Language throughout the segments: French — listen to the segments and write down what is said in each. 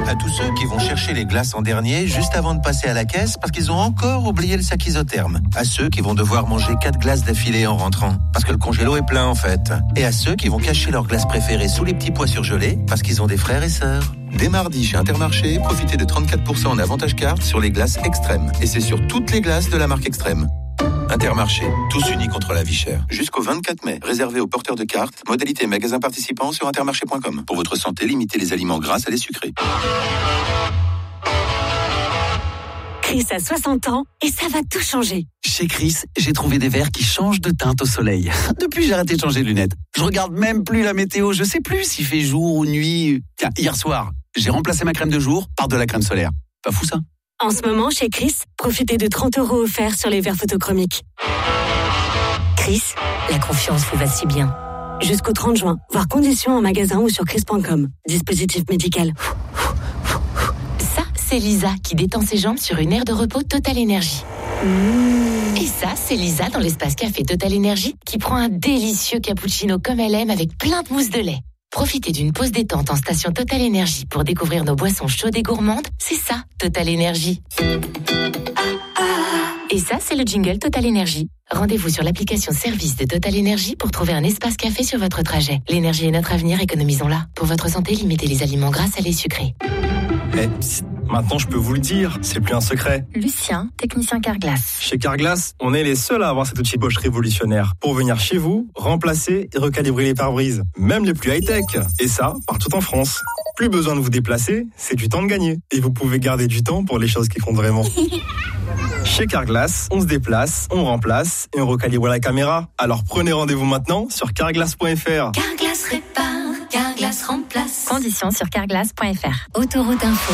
À tous ceux qui vont chercher les glaces en dernier juste avant de passer à la caisse parce qu'ils ont encore oublié le sac isotherme. À ceux qui vont devoir manger 4 glaces d'affilée en rentrant parce que le congélo est plein en fait. Et à ceux qui vont cacher leurs glaces préférées sous les petits pois surgelés parce qu'ils ont des frères et sœurs. Dès mardi chez Intermarché, profitez de 34% en avantage carte sur les glaces Extrême. Et c'est sur toutes les glaces de la marque Extrême. Intermarché, tous unis contre la vie chère. Jusqu'au 24 mai, réservé aux porteurs de cartes, modalité magasin participant sur intermarché.com. Pour votre santé, limitez les aliments gras à les sucrés. Chris a 60 ans et ça va tout changer. Chez Chris, j'ai trouvé des verres qui changent de teinte au soleil. Depuis, j'ai arrêté de changer de lunettes. Je regarde même plus la météo, je sais plus s'il fait jour ou nuit. Tiens, hier soir, j'ai remplacé ma crème de jour par de la crème solaire. Pas fou ça ? En ce moment, chez Chris, profitez de 30 € offerts sur les verres photochromiques. Chris, la confiance vous va si bien. Jusqu'au 30 juin, voir conditions en magasin ou sur chris.com. Dispositif médical. Ça, c'est Lisa qui détend ses jambes sur une aire de repos Total Énergie. Et ça, c'est Lisa dans l'espace café Total Énergie qui prend un délicieux cappuccino comme elle aime avec plein de mousse de lait. Profitez d'une pause détente en station Total Énergie pour découvrir nos boissons chaudes et gourmandes. C'est ça, Total Énergie. Et ça, c'est le jingle Total Énergie. Rendez-vous sur l'application service de Total Énergie pour trouver un espace café sur votre trajet. L'énergie est notre avenir, économisons-la. Pour votre santé, limitez les aliments gras, salés, sucrés. Maintenant, je peux vous le dire, c'est plus un secret. Lucien, technicien Carglass. Chez Carglass, on est les seuls à avoir cet outil Bosch révolutionnaire pour venir chez vous, remplacer et recalibrer les pare-brises, même les plus high-tech. Et ça, partout en France. Plus besoin de vous déplacer, c'est du temps de gagner. Et vous pouvez garder du temps pour les choses qui comptent vraiment. Chez Carglass, on se déplace, on remplace et on recalibre la caméra. Alors prenez rendez-vous maintenant sur carglass.fr. Carglass répare, Carglass remplace. Conditions sur carglass.fr. Autoroute Info.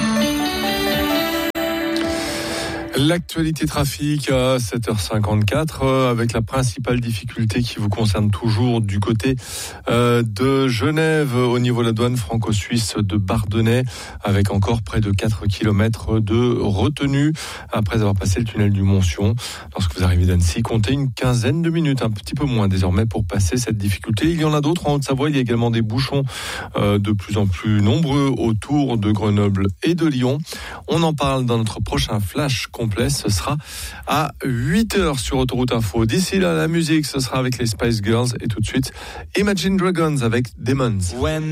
L'actualité trafic à 7h54 avec la principale difficulté qui vous concerne toujours du côté de Genève au niveau de la douane franco-suisse de Bardonnay avec encore près de 4 km de retenue après avoir passé le tunnel du Montsion. Lorsque vous arrivez d'Annecy, comptez une quinzaine de minutes, un petit peu moins désormais pour passer cette difficulté. Il y en a d'autres en Haute-Savoie, il y a également des bouchons de plus en plus nombreux autour de Grenoble et de Lyon. On en parle dans notre prochain flash complet. Ce sera à 8h sur Autoroute Info. D'ici là, la musique, ce sera avec les Spice Girls et tout de suite Imagine Dragons avec Demons.